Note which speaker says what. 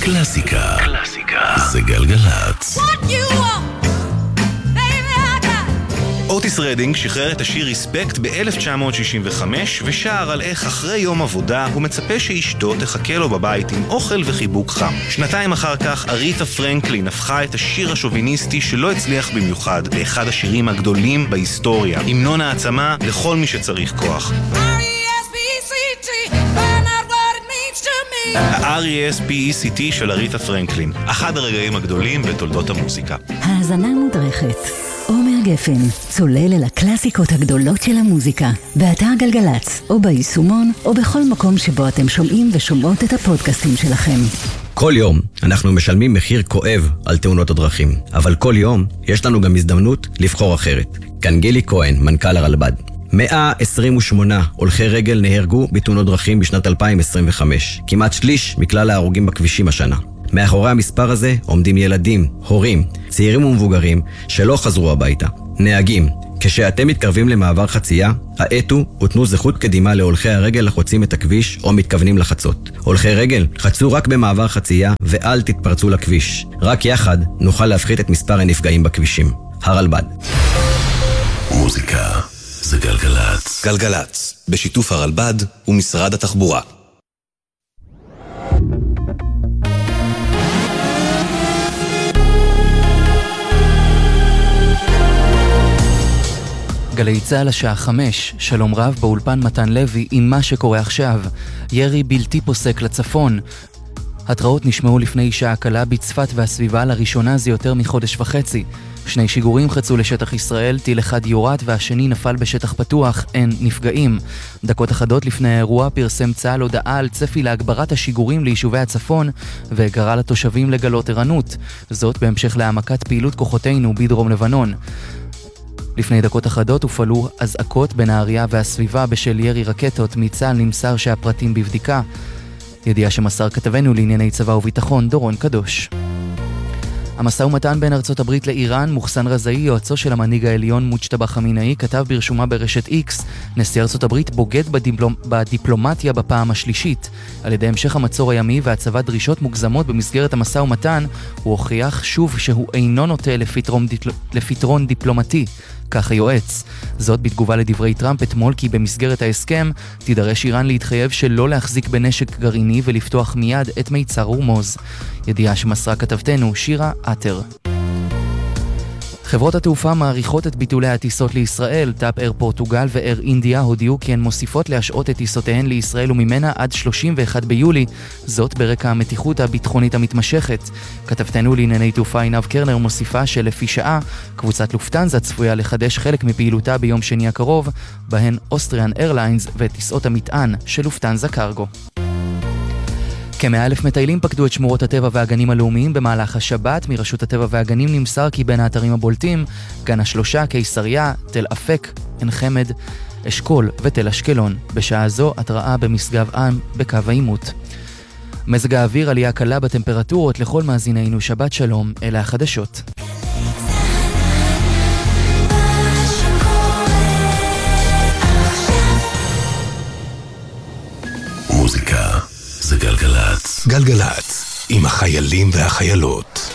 Speaker 1: קלאסיקה. זה גלגלצ. אוטיס רדינג שחרר את השיר ריספקט ב-1965 ושר על איך אחרי יום עבודה הוא מצפה שאשתו תחכה לו בבית עם אוכל וחיבוק חם. שנתיים אחר כך אריתה פרנקלין הפכה את השיר השוביניסטי שלא הצליח במיוחד לאחד השירים הגדולים בהיסטוריה, המנון העצמה לכל מי שצריך כוח. ה-R.E.S.P.E.C.T של אריתה פרנקלין, אחד הרגעים הגדולים בתולדות המוזיקה.
Speaker 2: האזנה מודרכת. עומר גפן, צולל אל הקלאסיקות הגדולות של המוזיקה, באתר גלגלצ, או ביישומון, או בכל מקום שבו אתם שומעים ושומעות את הפודקאסטים שלכם.
Speaker 3: כל יום אנחנו משלמים מחיר כואב על תאונות הדרכים, אבל כל יום יש לנו גם הזדמנות לבחור אחרת. כאן גילי כהן, מנכ"ל הרלב"ד. 128 הולכי רגל נהרגו בתאונות דרכים בשנת 2025, כמעט שליש מכלל ההרוגים בכבישים השנה. מאחורי המספר הזה עומדים ילדים, הורים, צעירים ומבוגרים שלא חזרו הביתה. נהגים, כשאתם מתקרבים למעבר חצייה, האטו ותנו זכות קדימה להולכי הרגל החוצים את הכביש או מתכוונים לחצות. הולכי רגל, חצו רק במעבר חצייה ואל תתפרצו לכביש. רק יחד נוכל להפחית את מספר הנפגעים בכבישים. הרלב"ד.
Speaker 1: מוזיקה זה גלגלצ. גלגלצ, בשיתוף הרלב"ד ומשרד התחבורה.
Speaker 4: גלי צהל השעה 5, שלום רב באולפן מתן לוי עם מה שקורה עכשיו. ירי בלתי פוסק לצפון. התראות נשמעו לפני שעה קלה בצפת והסביבה, לראשונה זה יותר מחודש וחצי. 2 שיגורים חצו לשטח ישראל, טיל אחד יורד והשני נפל בשטח פתוח, אין נפגעים. דקות אחדות לפני האירוע פרסם צה"ל הודעה על צפי להגברת השיגורים ליישובי הצפון וגרע לתושבים לגלות ערנות. זאת בהמשך להעמקת פעילות כוחותינו בדרום לבנון. לפני דקות אחדות הופעלו אזעקות בנהריה והסביבה בשל ירי רקטות. מצה"ל נמסר שהפרטים בבדיקה. ידיעה שמסר כתבנו לענייני צבא וביטחון דורון קדוש. המשא ומתן בין ארצות הברית לאיראן, מוחסן רזאי, יועצו של המנהיג העליון מוג'תבא חמינאי, כתב ברשומה ברשת X, נשיא ארצות הברית בוגד בדיפלומטיה בפעם השלישית. על ידי המשך המצור הימי והצבת דרישות מוגזמות במסגרת המשא ומתן, הוא הוכיח שוב שהוא אינו נוטה לפתרון דיפלומטי. כך היועץ. זאת בתגובה לדברי טראמפ אתמול כי במסגרת ההסכם תידרש איראן להתחייב שלא להחזיק בנשק גרעיני ולפתוח מיד את מיצר הורמוז. ידיעה שמסרה כתבתנו שירה אטר. חברות התעופה מעריכות את ביטולי הטיסות לישראל. טאפ אייר פורטוגל ואייר אינדיה הודיעו כי הן מוסיפות להשעות את טיסותיהן לישראל וממנה עד 31 ביולי, זאת ברקע המתיחות הביטחונית המתמשכת. כתבתנו לענייני תעופה עינב קרנר מוסיפה שלפי שעה, קבוצת לופטנזה צפויה לחדש חלק מפעילותה ביום שני הקרוב, בהן אוסטריאן איירליינס וטיסות המטען של לופטנזה קרגו. כ100,000 מטיילים פקדו את שמורות הטבע והגנים הלאומיים במהלך השבת. מרשות הטבע והגנים נמסר כי בין האתרים הבולטים גן השלושה, קיסריה, תל אפק, עין חמד, אשכול ותל אשקלון. בשעה זו התראה במשגב עם בקו העימות. מזג האוויר, עלייה קלה בטמפרטורות. לכל מאזינינו שבת שלום, אלה החדשות.
Speaker 1: מוזיקה זה גלגלצ. גלגלצ, עם החיילים והחיילות.